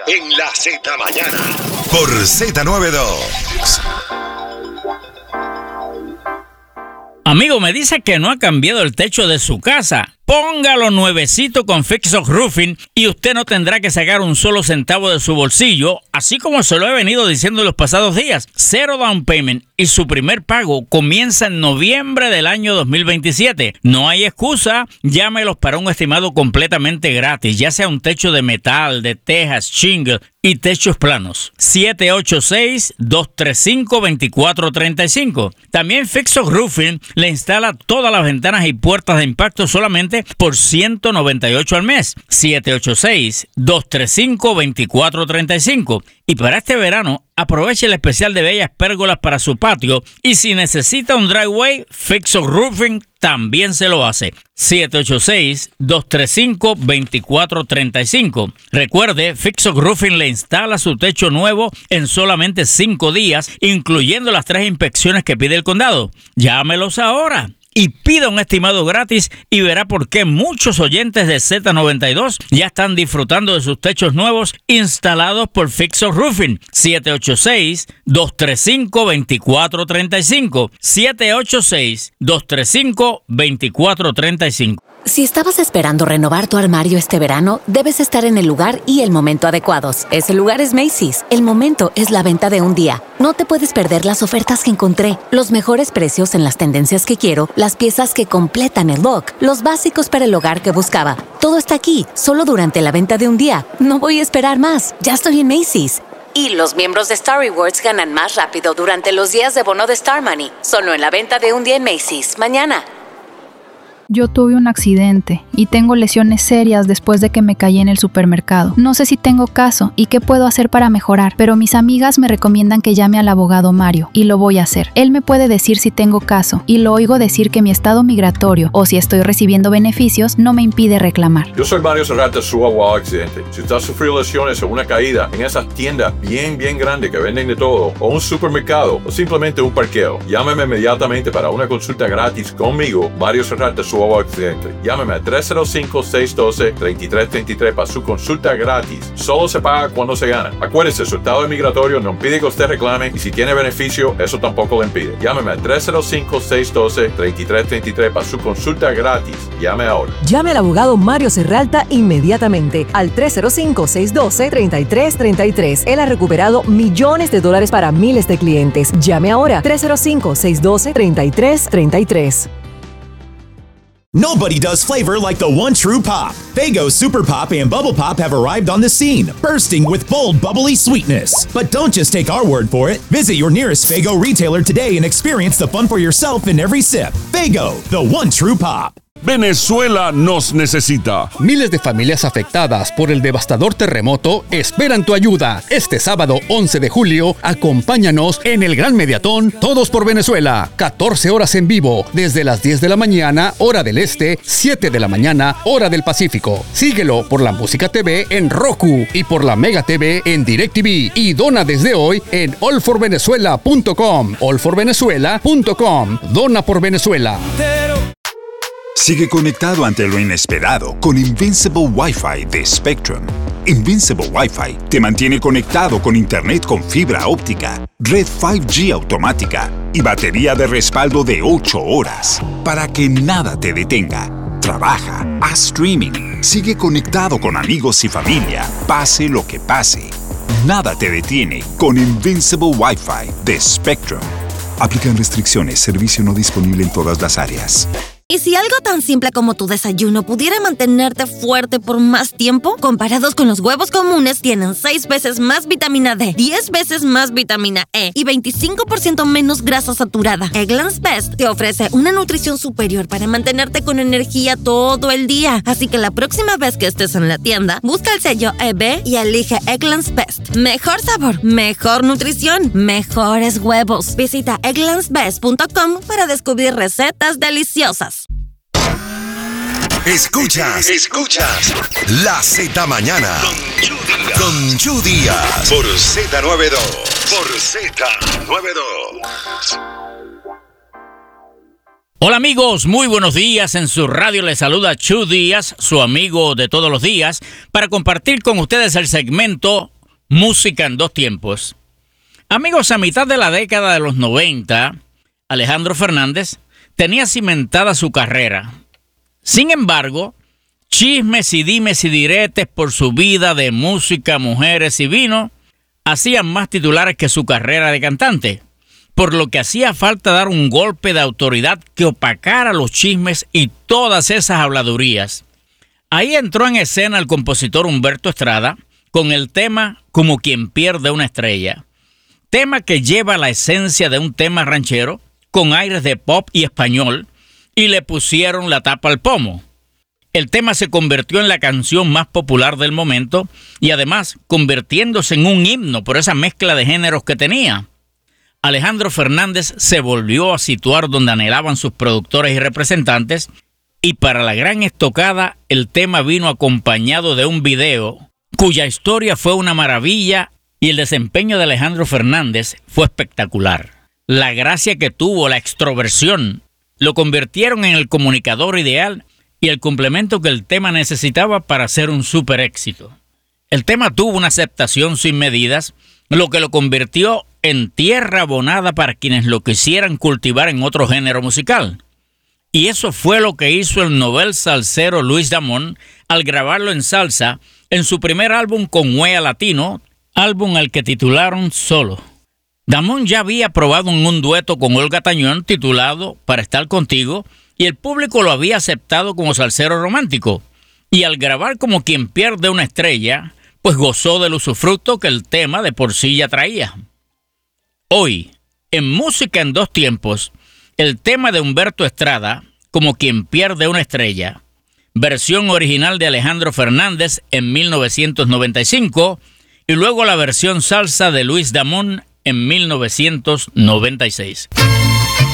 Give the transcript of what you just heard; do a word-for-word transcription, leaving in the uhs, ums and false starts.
en la Z Mañana. Por Z noventa y dos. Amigo, me dice que no ha cambiado el techo de su casa. Póngalo nuevecito con Fixox Roofing y usted no tendrá que sacar un solo centavo de su bolsillo, así como se lo he venido diciendo en los pasados días. Cero down payment y su primer pago comienza en noviembre del año dos mil veintisiete. No hay excusa, llámelos para un estimado completamente gratis, ya sea un techo de metal, de tejas, shingle y techos planos. siete ocho seis, dos tres cinco, dos cuatro tres cinco. También Fixox Roofing le instala todas las ventanas y puertas de impacto solamente por ciento noventa y ocho al mes. siete ocho seis, dos tres cinco, dos cuatro tres cinco. Y para este verano, aproveche el especial de bellas pérgolas para su patio y si necesita un driveway, Fixox Roofing también se lo hace. siete ocho seis, dos tres cinco, dos cuatro tres cinco. Recuerde, Fixox Roofing le instala su techo nuevo en solamente cinco días, incluyendo las tres inspecciones que pide el condado. Llámelos ahora y pida un estimado gratis y verá por qué muchos oyentes de Z noventa y dos ya están disfrutando de sus techos nuevos instalados por Fixox Roofing. siete ocho seis, dos tres cinco, dos cuatro tres cinco. siete ocho seis, dos tres cinco, dos cuatro tres cinco. Si estabas esperando renovar tu armario este verano, debes estar en el lugar y el momento adecuados. Ese lugar es Macy's. El momento es la venta de un día. No te puedes perder las ofertas que encontré, los mejores precios en las tendencias que quiero, las piezas que completan el look, los básicos para el hogar que buscaba. Todo está aquí, solo durante la venta de un día. No voy a esperar más. Ya estoy en Macy's. Y los miembros de Star Rewards ganan más rápido durante los días de bono de Star Money. Solo en la venta de un día en Macy's. Mañana. Yo tuve un accidente y tengo lesiones serias después de que me caí en el supermercado. No sé si tengo caso y qué puedo hacer para mejorar, pero mis amigas me recomiendan que llame al abogado Mario y lo voy a hacer. Él me puede decir si tengo caso y lo oigo decir que mi estado migratorio o si estoy recibiendo beneficios no me impide reclamar. Yo soy Mario Serrata, su abogado accidente. Si usted ha sufrido lesiones o una caída en esas tiendas bien, bien grandes que venden de todo, o un supermercado, o simplemente un parqueo, llámeme inmediatamente para una consulta gratis conmigo, Mario Serrata, su abogado accidente. Llámeme a tres cero cinco, seis uno dos, tres tres tres tres para su consulta gratis. Solo se paga cuando se gana. Acuérdese, su estado migratorio no impide que usted reclame y si tiene beneficio, eso tampoco le impide. Llámeme a tres cero cinco, seis uno dos, tres tres tres tres para su consulta gratis. Llame ahora. Llame al abogado Mario Serralta inmediatamente al tres cero cinco, seis uno dos, tres tres tres tres. Él ha recuperado millones de dólares para miles de clientes. Llame ahora tres cero cinco, seis uno dos, tres tres tres tres. Nobody does flavor like the one true pop. Faygo Super Pop and Bubble Pop have arrived on the scene, bursting with bold, bubbly sweetness. But don't just take our word for it. Visit your nearest Faygo retailer today and experience the fun for yourself in every sip. Faygo, the one true pop. Venezuela nos necesita. Miles de familias afectadas por el devastador terremoto esperan tu ayuda. Este sábado once de julio, acompáñanos en el Gran Mediatón Todos por Venezuela. catorce horas en vivo, desde las diez de la mañana, hora del este, siete de la mañana, hora del Pacífico. Síguelo por la Música T V en Roku y por la Mega T V en DirecTV. Y dona desde hoy en all for venezuela punto com. all for venezuela punto com. Dona por Venezuela. Sigue conectado ante lo inesperado con Invincible Wi-Fi de Spectrum. Invincible Wi-Fi te mantiene conectado con internet con fibra óptica, red cinco G automática y batería de respaldo de ocho horas para que nada te detenga. Trabaja, haz streaming, sigue conectado con amigos y familia, pase lo que pase. Nada te detiene con Invincible Wi-Fi de Spectrum. Aplican restricciones, servicio no disponible en todas las áreas. ¿Y si algo tan simple como tu desayuno pudiera mantenerte fuerte por más tiempo? Comparados con los huevos comunes, tienen seis veces más vitamina D, diez veces más vitamina E y veinticinco por ciento menos grasa saturada. Eggland's Best te ofrece una nutrición superior para mantenerte con energía todo el día. Así que la próxima vez que estés en la tienda, busca el sello E B y elige Eggland's Best. Mejor sabor, mejor nutrición, mejores huevos. Visita egglands best punto com para descubrir recetas deliciosas. Escuchas, escuchas La Z Mañana con Chu Díaz por Z noventa y dos, por Z noventa y dos. Hola amigos, muy buenos días. En su radio les saluda Chu Díaz, su amigo de todos los días, para compartir con ustedes el segmento Música en dos tiempos. Amigos, a mitad de la década de los noventa, Alejandro Fernández tenía cimentada su carrera. Sin embargo, chismes y dimes y diretes por su vida de música, mujeres y vino hacían más titulares que su carrera de cantante, por lo que hacía falta dar un golpe de autoridad que opacara los chismes y todas esas habladurías. Ahí entró en escena el compositor Humberto Estrada con el tema Como quien pierde una estrella, tema que lleva la esencia de un tema ranchero con aires de pop y español, y le pusieron la tapa al pomo. El tema se convirtió en la canción más popular del momento y además convirtiéndose en un himno por esa mezcla de géneros que tenía. Alejandro Fernández se volvió a situar donde anhelaban sus productores y representantes, y para la gran estocada el tema vino acompañado de un video cuya historia fue una maravilla y el desempeño de Alejandro Fernández fue espectacular. La gracia que tuvo, la extroversión, lo convirtieron en el comunicador ideal y el complemento que el tema necesitaba para ser un super éxito. El tema tuvo una aceptación sin medidas, lo que lo convirtió en tierra abonada para quienes lo quisieran cultivar en otro género musical. Y eso fue lo que hizo el novel salsero Luis Damón al grabarlo en salsa en su primer álbum con Huella Latino, álbum al que titularon Solo. Damón ya había probado en un dueto con Olga Tañón titulado Para estar contigo, y el público lo había aceptado como salsero romántico. Y al grabar Como quien pierde una estrella, pues gozó del usufructo que el tema de por sí ya traía. Hoy, en Música en dos tiempos, el tema de Humberto Estrada, Como quien pierde una estrella, versión original de Alejandro Fernández en mil novecientos noventa y cinco y luego la versión salsa de Luis Damón en mil novecientos noventa y seis.